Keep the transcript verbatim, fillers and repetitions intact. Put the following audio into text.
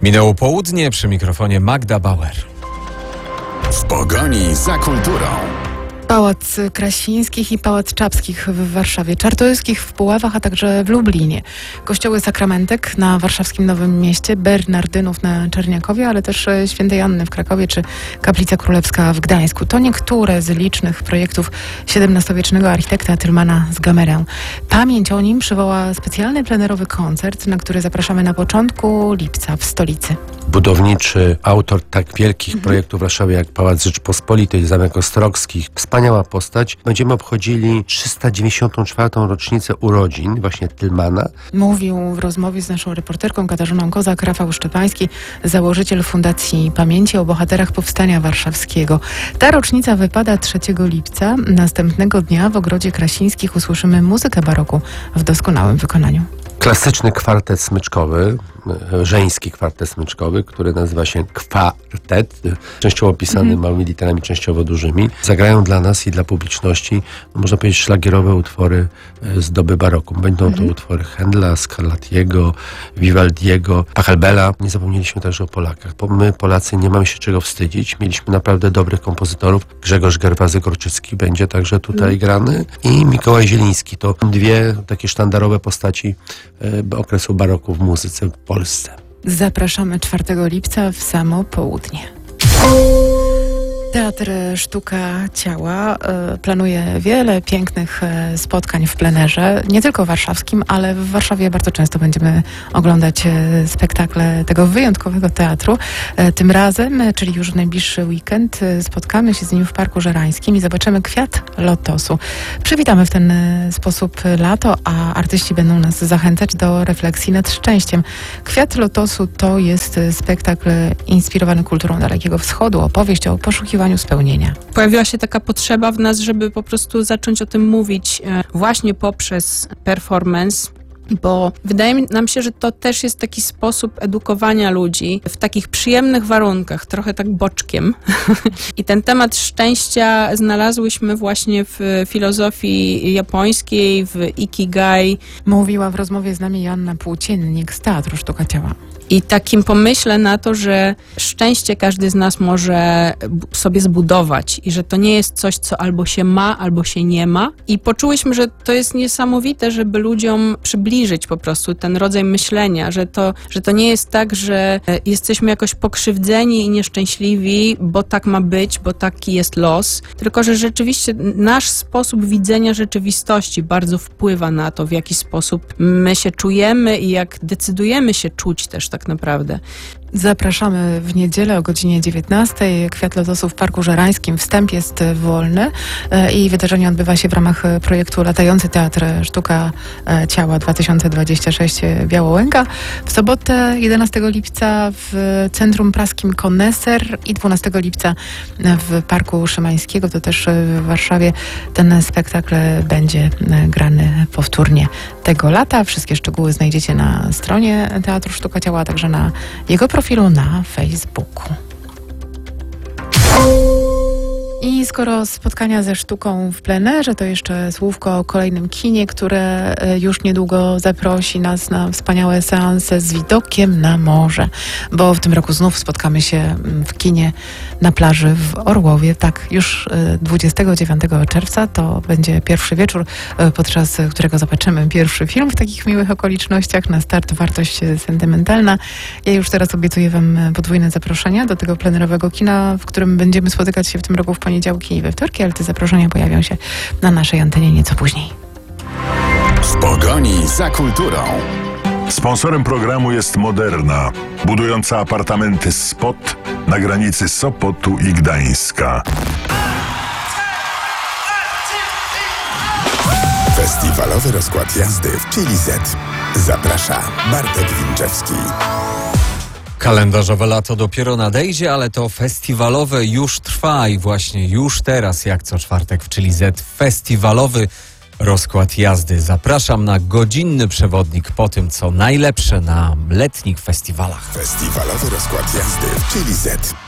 Minęło południe, przy mikrofonie Magda Bauer. W pogoni za kulturą. Pałac Krasińskich i Pałac Czapskich w Warszawie, Czartoryskich w Puławach, a także w Lublinie. Kościoły Sakramentek na warszawskim Nowym Mieście, Bernardynów na Czerniakowie, ale też Świętej Anny w Krakowie czy Kaplica Królewska w Gdańsku. To niektóre z licznych projektów siedemnastowiecznego architekta Tylmana z Gamerę. Pamięć o nim przywoła specjalny plenerowy koncert, na który zapraszamy na początku lipca w stolicy. Budowniczy autor tak wielkich mhm. projektów w Warszawie jak Pałac Rzeczypospolitej, Zamek Ostrogskich. Wspaniała postać. Będziemy obchodzili trzysta dziewięćdziesiątą czwartą rocznicę urodzin właśnie Tylmana. Mówił w rozmowie z naszą reporterką Katarzyną Kozak Rafał Szczepański, założyciel Fundacji Pamięci o Bohaterach Powstania Warszawskiego. Ta rocznica wypada trzeciego lipca. Następnego dnia w Ogrodzie Krasińskich usłyszymy muzykę baroku w doskonałym wykonaniu. Klasyczny kwartet smyczkowy, żeński kwartet smyczkowy, który nazywa się kwartet, częściowo pisany mm. małymi literami, częściowo dużymi. Zagrają dla nas i dla publiczności, no można powiedzieć, szlagierowe utwory z doby baroku. Będą mm. to utwory Händla, Scarlattiego, Vivaldiego, Pachelbela. Nie zapomnieliśmy także o Polakach, bo my, Polacy, nie mamy się czego wstydzić. Mieliśmy naprawdę dobrych kompozytorów. Grzegorz Gerwazy-Korczycki będzie także tutaj mm. grany i Mikołaj Zieliński. To dwie takie sztandarowe postaci e, okresu baroku w muzyce w Polsce. Zapraszamy czwartego lipca w samo południe. Teatr Sztuka Ciała y, planuje wiele pięknych y, spotkań w plenerze, nie tylko warszawskim, ale w Warszawie bardzo często będziemy oglądać y, spektakle tego wyjątkowego teatru. Y, tym razem, y, czyli już w najbliższy weekend, y, spotkamy się z nim w Parku Żerańskim i zobaczymy Kwiat Lotosu. Przywitamy w ten y, sposób lato, a artyści będą nas zachęcać do refleksji nad szczęściem. Kwiat Lotosu to jest y, spektakl inspirowany kulturą Dalekiego Wschodu, opowieść o poszukiwaniu spełnienia. Pojawiła się taka potrzeba w nas, żeby po prostu zacząć o tym mówić właśnie poprzez performance, bo wydaje nam się, że to też jest taki sposób edukowania ludzi w takich przyjemnych warunkach, trochę tak boczkiem. I ten temat szczęścia znalazłyśmy właśnie w filozofii japońskiej, w Ikigai. Mówiła w rozmowie z nami Joanna Płóciennik z Teatru Sztuka Ciała. I takim pomyśle na to, że szczęście każdy z nas może sobie zbudować i że to nie jest coś, co albo się ma, albo się nie ma. I poczułyśmy, że to jest niesamowite, żeby ludziom przybliżyć po prostu ten rodzaj myślenia, że to, że to nie jest tak, że jesteśmy jakoś pokrzywdzeni i nieszczęśliwi, bo tak ma być, bo taki jest los, tylko że rzeczywiście nasz sposób widzenia rzeczywistości bardzo wpływa na to, w jaki sposób my się czujemy i jak decydujemy się czuć też tak naprawdę. Zapraszamy w niedzielę o godzinie dziewiętnastej. Kwiat Lotosu w Parku Żerańskim. Wstęp jest wolny i wydarzenie odbywa się w ramach projektu Latający Teatr Sztuka Ciała dwa tysiące dwudziesty szósty Białołęka. W sobotę jedenastego lipca w Centrum Praskim Koneser i dwunastego lipca w Parku Szymańskiego, to też w Warszawie, ten spektakl będzie grany powtórnie tego lata. Wszystkie szczegóły znajdziecie na stronie Teatru Sztuka Ciała, a także na jego profilu na Facebooku. I skoro spotkania ze sztuką w plenerze, to jeszcze słówko o kolejnym kinie, które już niedługo zaprosi nas na wspaniałe seanse z widokiem na morze. Bo w tym roku znów spotkamy się w kinie na plaży w Orłowie. Tak, już dwudziestego dziewiątego czerwca to będzie pierwszy wieczór, podczas którego zobaczymy pierwszy film w takich miłych okolicznościach. Na start wartość sentymentalna. Ja już teraz obiecuję wam podwójne zaproszenia do tego plenerowego kina, w którym będziemy spotykać się w tym roku w poniedziałki i we wtorki, ale te zaproszenia pojawią się na naszej antenie nieco później. W pogoni za kulturą. Sponsorem programu jest Moderna, budująca apartamenty Spot na granicy Sopotu i Gdańska. Festiwalowy rozkład jazdy w Chili Z. Zaprasza Bartek Winczewski. Kalendarzowe lato dopiero nadejdzie, ale to festiwalowe już trwa i właśnie już teraz, jak co czwartek w Chili Z, festiwalowy rozkład jazdy. Zapraszam na godzinny przewodnik po tym, co najlepsze na letnich festiwalach. Festiwalowy rozkład jazdy w Chili Z.